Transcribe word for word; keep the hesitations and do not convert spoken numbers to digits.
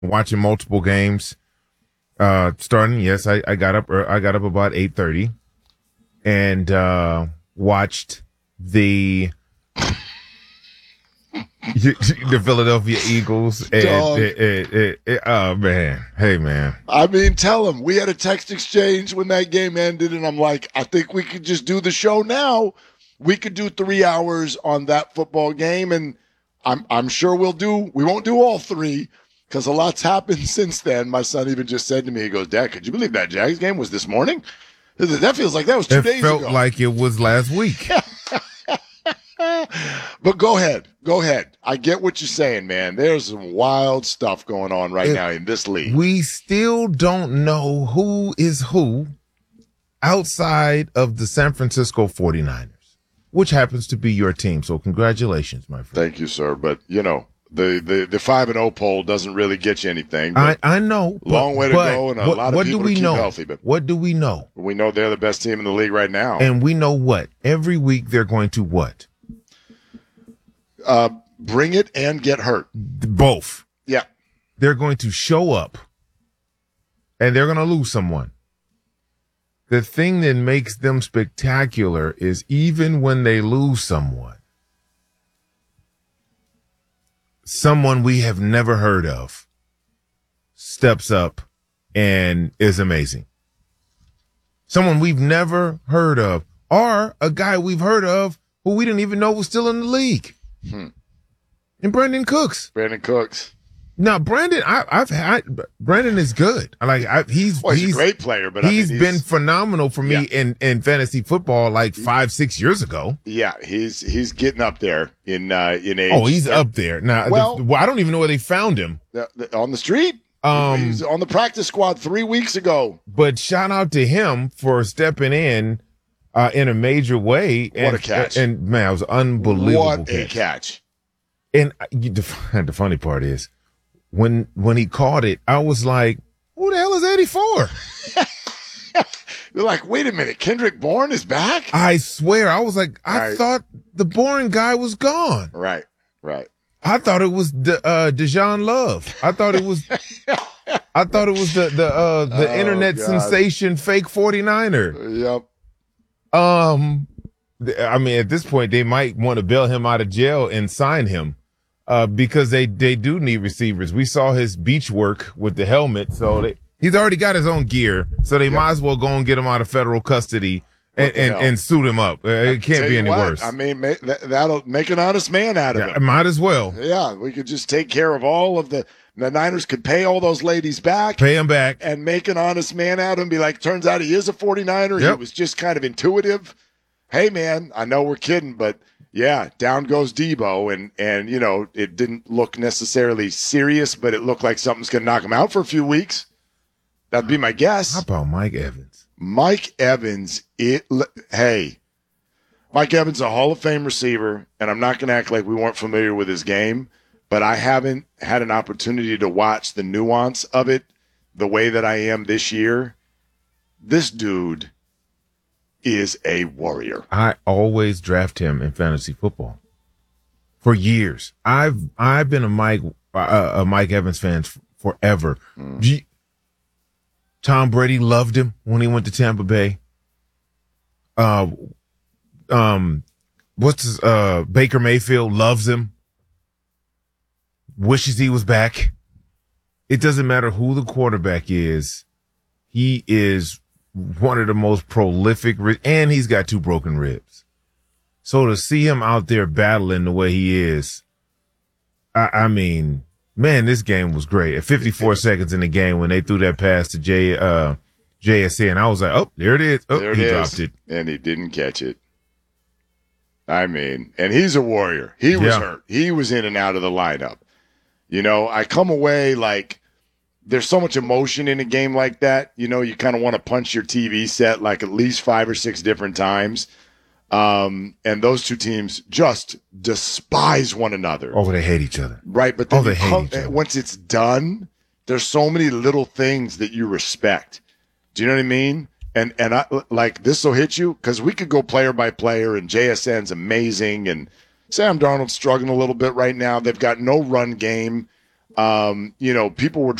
watching multiple games. Uh, starting, yes, I, I got up. I got up about eight thirty, and uh, watched the the Philadelphia Eagles. And Dog. it, it, it, it, oh man, hey man. I mean, tell him we had a text exchange when that game ended, and I'm like, I think we could just do the show now. We could do three hours on that football game, and I'm I'm sure we'll do. We won't do all three. Because a lot's happened since then. My son even just said to me, he goes, Dad, could you believe that Jags game was this morning? That feels like that was two it days ago. It felt like it was last week. But go ahead. Go ahead. I get what you're saying, man. There's some wild stuff going on right it, now in this league. We still don't know who is who outside of the San Francisco forty-niners, which happens to be your team. So congratulations, my friend. Thank you, sir. But, you know. The the the five and zero poll doesn't really get you anything. I I know. Long but, way to but go, and a what, lot of what people do we to keep know? healthy. But what do we know? We know they're the best team in the league right now. And we know what every week they're going to what? Uh, bring it and get hurt. Both. Yeah. They're going to show up, and they're going to lose someone. The thing that makes them spectacular is even when they lose someone. Someone we have never heard of steps up and is amazing. Someone we've never heard of, or a guy we've heard of who we didn't even know was still in the league. Hmm. And Brandon Cooks. Brandon Cooks. Now, Brandon, I, I've had Brandon is good. Like I, he's well, he's, he's a great player, but he's, I mean, he's been phenomenal for me yeah. in, in fantasy football like five six years ago. Yeah, he's he's getting up there in uh, in age. Oh, he's up there now. Well, the, well, I don't even know where they found him the, the, on the street. Um, he's on the practice squad three weeks ago. But shout out to him for stepping in uh, in a major way. What and, a catch! And, and man, it was unbelievable. What catch. a catch! And you, the, the funny part is. When when he caught it, I was like, who the hell is eighty-four? You're like, wait a minute, Kendrick Bourne is back? I swear, I was like, I right. thought the Bourne guy was gone. Right, right. I thought it was De, uh, Dejan Love. I thought it was I thought it was the the uh, the oh, internet God. sensation fake forty-niner. Yep. Um, I mean, at this point, they might want to bail him out of jail and sign him. Uh, because they, they do need receivers. We saw his beach work with the helmet, so they, he's already got his own gear, so they yep. might as well go and get him out of federal custody and, and, and suit him up. Uh, it can't be any what, worse. I mean, ma- that, that'll make an honest man out of yeah, him. Might as well. Yeah, we could just take care of all of the – the Niners could pay all those ladies back. Pay them back. And make an honest man out of him. Be like, turns out he is a forty-niner. Yep. He was just kind of intuitive. Hey, man, I know we're kidding, but – yeah, down goes Debo, and, and, you know, it didn't look necessarily serious, but it looked like something's going to knock him out for a few weeks. That'd be my guess. How about Mike Evans? Mike Evans, it. hey, Mike Evans is a Hall of Fame receiver, and I'm not going to act like we weren't familiar with his game, but I haven't had an opportunity to watch the nuance of it the way that I am this year. This dude is a warrior. I always draft him in fantasy football for years. I've I've been a Mike uh, a Mike Evans fan f- forever. Mm. G- Tom Brady loved him when he went to Tampa Bay. Uh, um, what's his, uh Baker Mayfield loves him. Wishes he was back. It doesn't matter who the quarterback is. He is one of the most prolific, and he's got two broken ribs. So to see him out there battling the way he is, I, I mean, man, this game was great. At fifty-four seconds in the game, when they threw that pass to J, uh, J S N, I was like, oh, there it is. Oh, there it he is. dropped it. And he didn't catch it. I mean, and he's a warrior. He was yeah. hurt. He was in and out of the lineup. You know, I come away like, there's so much emotion in a game like that. You know, you kind of want to punch your T V set like at least five or six different times. Um, and those two teams just despise one another. Oh, they hate each other. Right. But then oh, they hate come, each other. Once it's done, there's so many little things that you respect. Do you know what I mean? And, and I, like this will hit you because we could go player by player, and J S N's amazing. And Sam Darnold's struggling a little bit right now. They've got no run game. Um, you know, people were